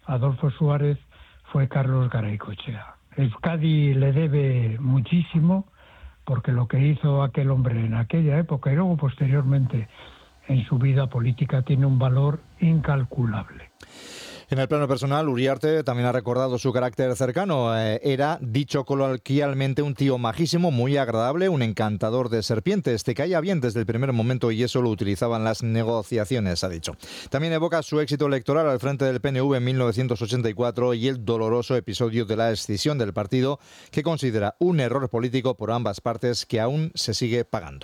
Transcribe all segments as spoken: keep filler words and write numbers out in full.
Adolfo Suárez fue Carlos Garaycochea. Euskadi le debe muchísimo porque lo que hizo aquel hombre en aquella época y luego posteriormente en su vida política tiene un valor incalculable. En el plano personal, Uriarte también ha recordado su carácter cercano. Eh, era, dicho coloquialmente, un tío majísimo, muy agradable, un encantador de serpientes. Te caía bien desde el primer momento y eso lo utilizaban las negociaciones, ha dicho. También evoca su éxito electoral al frente del P N V en mil novecientos ochenta y cuatro y el doloroso episodio de la escisión del partido, que considera un error político por ambas partes que aún se sigue pagando.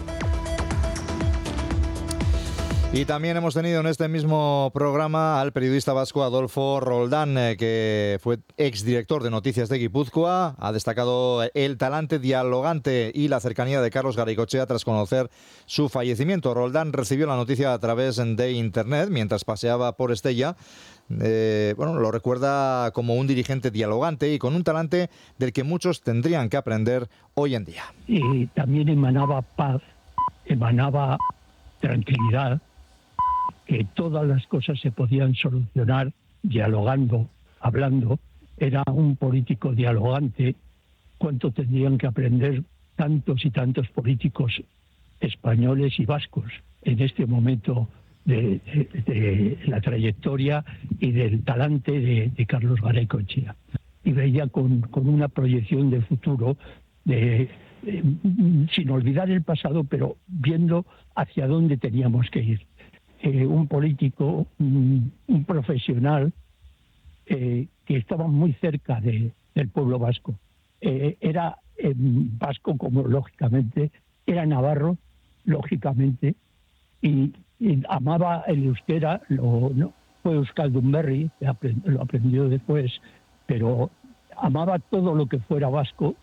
Y también hemos tenido en este mismo programa al periodista vasco Adolfo Roldán, eh, que fue exdirector de Noticias de Guipúzcoa. Ha destacado el talante dialogante y la cercanía de Carlos Garaycochea tras conocer su fallecimiento. Roldán recibió la noticia a través de internet mientras paseaba por Estella. Eh, bueno, lo recuerda como un dirigente dialogante y con un talante del que muchos tendrían que aprender hoy en día. Y también emanaba paz, emanaba tranquilidad, que todas las cosas se podían solucionar dialogando, hablando. Era un político dialogante. ¿Cuánto tendrían que aprender tantos y tantos políticos españoles y vascos en este momento de, de, de la trayectoria y del talante de, de Carlos Garaycochea? Y veía con, con una proyección de futuro, de, de, sin olvidar el pasado, pero viendo hacia dónde teníamos que ir. Eh, un político, un, un profesional eh, que estaba muy cerca de, del pueblo vasco. Eh, era eh, vasco, como lógicamente, era navarro, lógicamente, y, y amaba el euskera, lo, no, fue euskaldunberri, lo aprendió después, pero amaba todo lo que fuera vasco.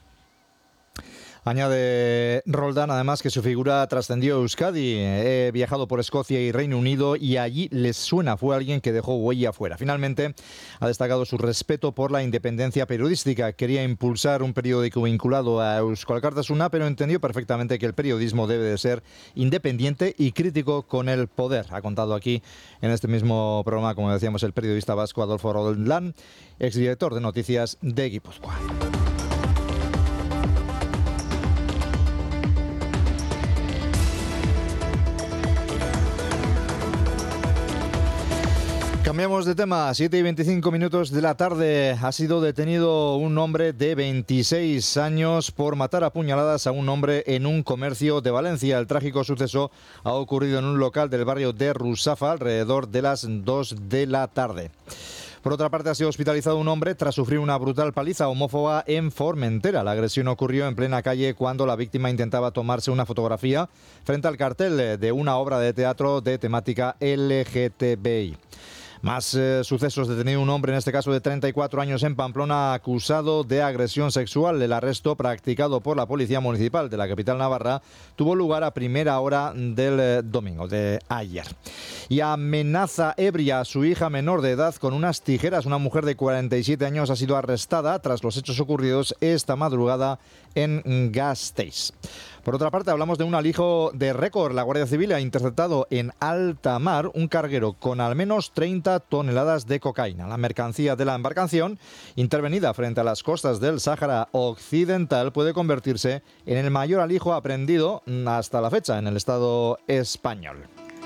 Añade Roldán, además, que su figura trascendió a Euskadi. He viajado por Escocia y Reino Unido y allí les suena, fue alguien que dejó huella fuera. Finalmente, ha destacado su respeto por la independencia periodística. Quería impulsar un periódico vinculado a Eusko Alkartasuna, pero entendió perfectamente que el periodismo debe de ser independiente y crítico con el poder. Ha contado aquí, en este mismo programa, como decíamos, el periodista vasco Adolfo Roldán, exdirector de Noticias de Guipúzcoa. Cambiamos de tema, siete y veinticinco minutos de la tarde. Ha sido detenido un hombre de veintiséis años por matar a puñaladas a un hombre en un comercio de Valencia. El trágico suceso ha ocurrido en un local del barrio de Rusafa alrededor de las dos de la tarde. Por otra parte, ha sido hospitalizado un hombre tras sufrir una brutal paliza homófoba en Formentera. La agresión ocurrió en plena calle cuando la víctima intentaba tomarse una fotografía frente al cartel de una obra de teatro de temática L G T B I. Más eh, sucesos. Detenido un hombre, en este caso de treinta y cuatro años, en Pamplona, acusado de agresión sexual. El arresto, practicado por la Policía Municipal de la capital navarra, tuvo lugar a primera hora del eh, domingo, de ayer. Y amenaza ebria a su hija menor de edad con unas tijeras. Una mujer de cuarenta y siete años ha sido arrestada tras los hechos ocurridos esta madrugada en Gasteiz. Por otra parte, hablamos de un alijo de récord. La Guardia Civil ha interceptado en alta mar un carguero con al menos treinta toneladas de cocaína. La mercancía de la embarcación, intervenida frente a las costas del Sáhara Occidental, puede convertirse en el mayor alijo aprehendido hasta la fecha en el Estado español.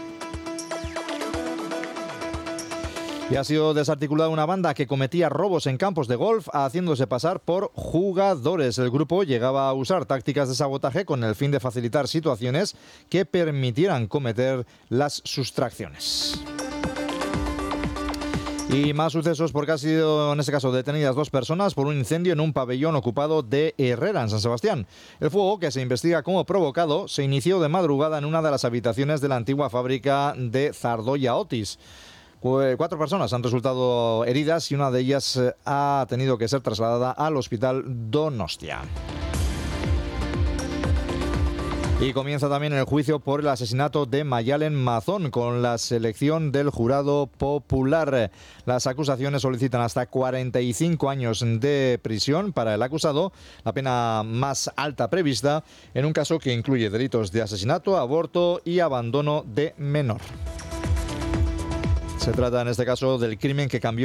Y ha sido desarticulada una banda que cometía robos en campos de golf haciéndose pasar por jugadores. El grupo llegaba a usar tácticas de sabotaje con el fin de facilitar situaciones que permitieran cometer las sustracciones. Y más sucesos porque han sido, en este caso, detenidas dos personas por un incendio en un pabellón ocupado de Herrera, en San Sebastián. El fuego, que se investiga como provocado, se inició de madrugada en una de las habitaciones de la antigua fábrica de Zardoya Otis. Cuatro personas han resultado heridas y una de ellas ha tenido que ser trasladada al hospital Donostia. Y comienza también el juicio por el asesinato de Mayalen Mazón con la selección del jurado popular. Las acusaciones solicitan hasta cuarenta y cinco años de prisión para el acusado, la pena más alta prevista en un caso que incluye delitos de asesinato, aborto y abandono de menor. Se trata en este caso del crimen que cambió